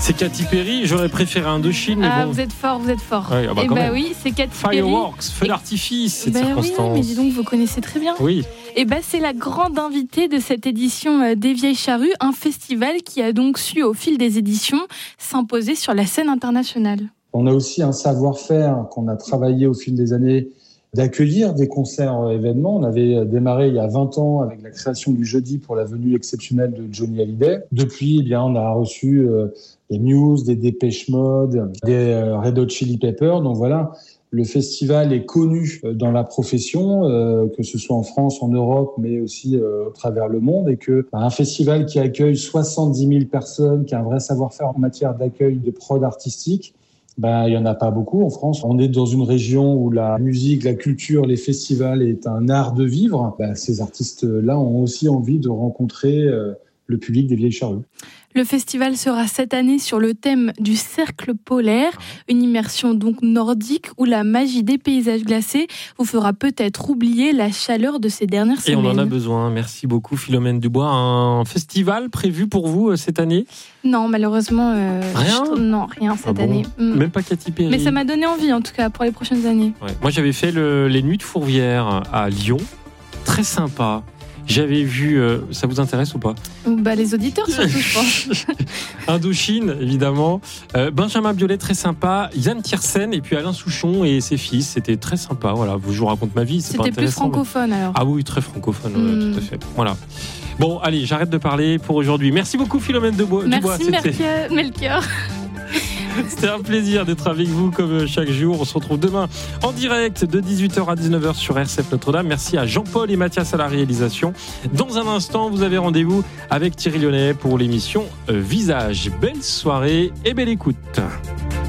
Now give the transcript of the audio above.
C'est Katy Perry, j'aurais préféré Indochine, mais bon. Vous êtes fort. Ouais, Oui, c'est Katy Perry. Fireworks, feu d'artifice, cette circonstance. Oui, mais dis donc, vous connaissez très bien. Oui. C'est la grande invitée de cette édition des Vieilles Charrues, un festival qui a donc su, au fil des éditions, s'imposer sur la scène internationale. On a aussi un savoir-faire qu'on a travaillé au fil des années d'accueillir des concerts événements. On avait démarré il y a 20 ans avec la création du jeudi pour la venue exceptionnelle de Johnny Hallyday. Depuis, on a reçu des Muse, des Depeche Mode, des Red Hot Chili Peppers. Donc voilà, le festival est connu dans la profession, que ce soit en France, en Europe, mais aussi au travers le monde. Et que un festival qui accueille 70 000 personnes, qui a un vrai savoir-faire en matière d'accueil de prod artistique, il y en a pas beaucoup en France. On est dans une région où la musique, la culture, les festivals est un art de vivre. Ces artistes-là ont aussi envie de rencontrer le public des Vieilles Charrues. Le festival sera cette année sur le thème du cercle polaire, une immersion donc nordique où la magie des paysages glacés vous fera peut-être oublier la chaleur de ces dernières semaines. Et on en a besoin. Merci beaucoup Philomène Dubois. Un festival prévu pour vous cette année ? Non, malheureusement, rien cette année. Même pas Katy Perry. Mais ça m'a donné envie en tout cas pour les prochaines années. Ouais. Moi j'avais fait les Nuits de Fourvière à Lyon. Très sympa. J'avais vu, ça vous intéresse ou pas ? Les auditeurs surtout, je pense. Indochine, évidemment. Benjamin Biolay, très sympa. Yann Tiersen et puis Alain Souchon et ses fils. C'était très sympa. Voilà, je vous raconte ma vie. C'était plus francophone alors. Ah oui, très francophone, tout à fait. Voilà. Bon, allez, j'arrête de parler pour aujourd'hui. Merci beaucoup Philomène Dubois. Merci Melchior. C'était un plaisir d'être avec vous comme chaque jour. On se retrouve demain en direct de 18h à 19h sur RCF Notre-Dame. Merci à Jean-Paul et Mathias à la réalisation. Dans un instant, vous avez rendez-vous avec Thierry Lyonnais pour l'émission Visage. Belle soirée et belle écoute.